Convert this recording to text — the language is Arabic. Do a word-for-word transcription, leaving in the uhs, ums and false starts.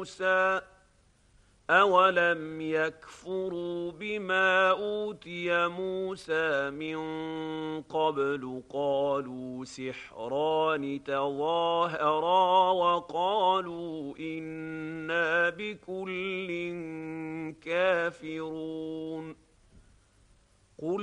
موسى أولم يكفروا بما أوتي موسى من قبل قالوا سحران تظاهرا وقالوا إنا بكل كافرون